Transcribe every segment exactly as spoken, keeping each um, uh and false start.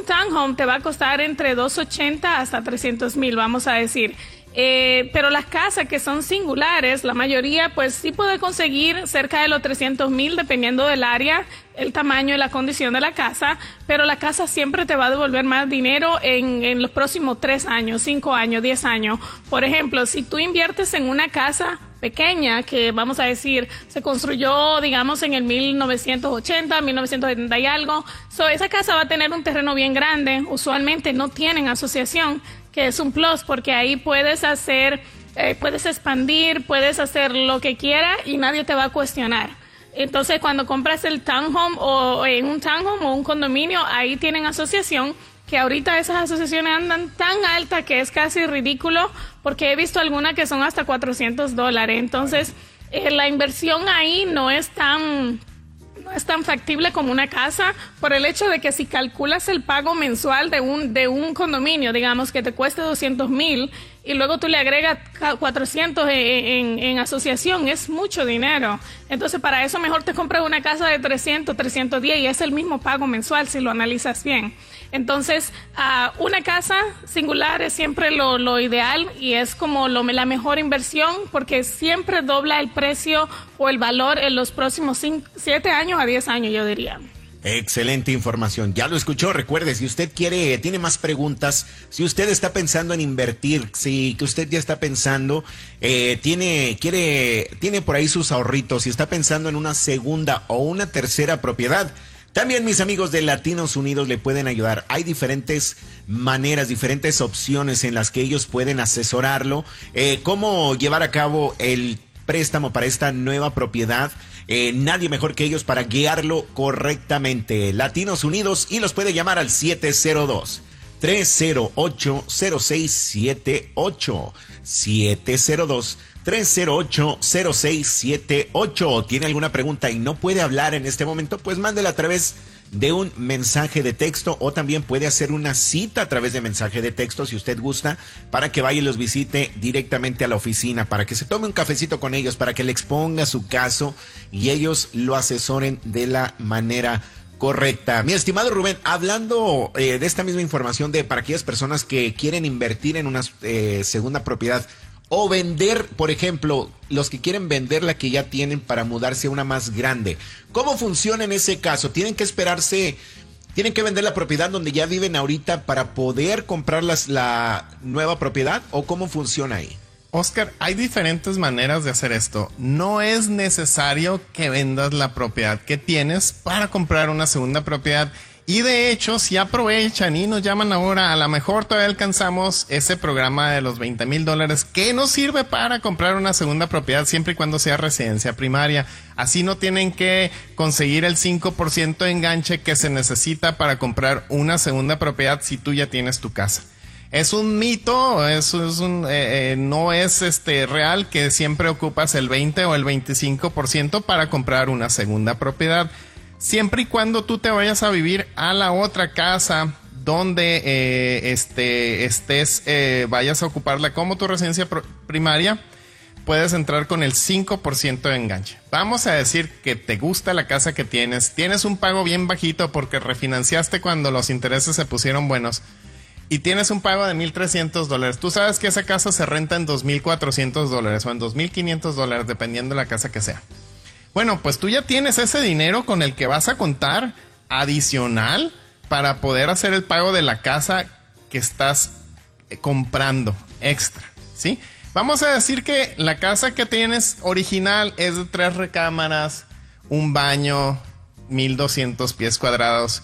townhome te va a costar entre doscientos ochenta hasta trescientos mil, vamos a decir. Eh, pero las casas que son singulares, la mayoría, pues sí puede conseguir cerca de los trescientos mil, dependiendo del área, el tamaño y la condición de la casa, pero la casa siempre te va a devolver más dinero en, en los próximos tres años, cinco años, diez años. Por ejemplo, si tú inviertes en una casa pequeña, que vamos a decir, se construyó, digamos, en el mil novecientos ochenta, mil novecientos setenta y algo, so, esa casa va a tener un terreno bien grande, usualmente no tienen asociación, que es un plus, porque ahí puedes hacer, eh, puedes expandir, puedes hacer lo que quieras y nadie te va a cuestionar. Entonces, cuando compras el townhome o en un townhome o un condominio, ahí tienen asociación, que ahorita esas asociaciones andan tan altas que es casi ridículo, porque he visto algunas que son hasta cuatrocientos dólares. Entonces, eh, la inversión ahí no es tan... no es tan factible como una casa, por el hecho de que si calculas el pago mensual de un de un condominio, digamos que te cueste doscientos mil y luego tú le agregas cuatrocientos en, en, en asociación, es mucho dinero. Entonces, para eso mejor te compras una casa de trescientos, trescientos diez y es el mismo pago mensual si lo analizas bien. Entonces, uh, una casa singular es siempre lo, lo ideal y es como lo, la mejor inversión, porque siempre dobla el precio o el valor en los próximos siete años a diez años, yo diría. Excelente información. Ya lo escuchó. Recuerde, si usted quiere, tiene más preguntas, si usted está pensando en invertir, si que usted ya está pensando, eh, tiene, quiere, tiene por ahí sus ahorritos, si está pensando en una segunda o una tercera propiedad, también mis amigos de Latinos Unidos le pueden ayudar. Hay diferentes maneras, diferentes opciones en las que ellos pueden asesorarlo. Eh, cómo llevar a cabo el préstamo para esta nueva propiedad. Eh, nadie mejor que ellos para guiarlo correctamente. Latinos Unidos, y los puede llamar al siete cero dos, tres cero ocho, cero seis siete ocho. siete cero dos, tres cero ocho, cero seis siete ocho. ¿Tiene alguna pregunta y no puede hablar en este momento? Pues mándela a través de un mensaje de texto, o también puede hacer una cita a través de mensaje de texto si usted gusta, para que vaya y los visite directamente a la oficina, para que se tome un cafecito con ellos, para que le exponga su caso y ellos lo asesoren de la manera correcta. Mi estimado Rubén, hablando eh, de esta misma información de para aquellas personas que quieren invertir en una eh, segunda propiedad o vender, por ejemplo, los que quieren vender la que ya tienen para mudarse a una más grande, ¿cómo funciona en ese caso? ¿Tienen que esperarse, tienen que vender la propiedad donde ya viven ahorita para poder comprar las, la nueva propiedad, o cómo funciona ahí? Oscar, hay diferentes maneras de hacer esto. No es necesario que vendas la propiedad que tienes para comprar una segunda propiedad. Y de hecho, si aprovechan y nos llaman ahora, a lo mejor todavía alcanzamos ese programa de los veinte mil dólares que nos sirve para comprar una segunda propiedad siempre y cuando sea residencia primaria. Así no tienen que conseguir el cinco por ciento de enganche que se necesita para comprar una segunda propiedad si tú ya tienes tu casa. Es un mito, eso es un, eh, eh, no es este real que siempre ocupas el veinte o el veinticinco por ciento para comprar una segunda propiedad. Siempre y cuando tú te vayas a vivir a la otra casa donde eh, este, estés, eh, vayas a ocuparla como tu residencia primaria, puedes entrar con el cinco por ciento de enganche. Vamos a decir que te gusta la casa que tienes, tienes un pago bien bajito porque refinanciaste cuando los intereses se pusieron buenos y tienes un pago de mil trescientos dólares. Tú sabes que esa casa se renta en dos mil cuatrocientos dólares o en dos mil quinientos dólares, dependiendo de la casa que sea. Bueno, pues tú ya tienes ese dinero con el que vas a contar adicional para poder hacer el pago de la casa que estás comprando extra, ¿sí? Vamos a decir que la casa que tienes original es de tres recámaras, un baño, mil doscientos pies cuadrados,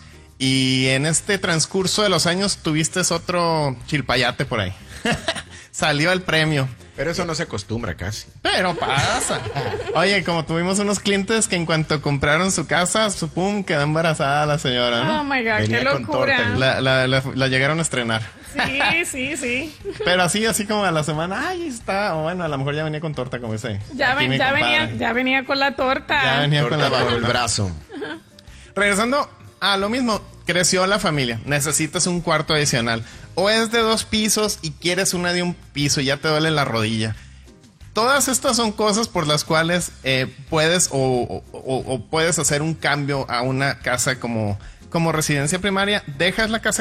y en este transcurso de los años tuviste otro chilpayate por ahí. Salió el premio. Pero eso no se acostumbra casi. Pero pasa. Oye, como tuvimos unos clientes que en cuanto compraron su casa, su pum, quedó embarazada la señora, ¿no? Oh my God, venía qué con locura. torta. La, la, la, la llegaron a estrenar. Sí, sí, sí. Pero así, así como a la semana, ay, está, o bueno, a lo mejor ya venía con torta, como dice. Ya, ven, ya, venía, ya venía con la torta. Ya venía Torta con la bajo torta. el brazo. Regresando a lo mismo, creció la familia, necesitas un cuarto adicional. O es de dos pisos y quieres una de un piso y ya te duele la rodilla. Todas estas son cosas por las cuales eh, puedes o, o, o puedes hacer un cambio a una casa como, como residencia primaria. Dejas la casa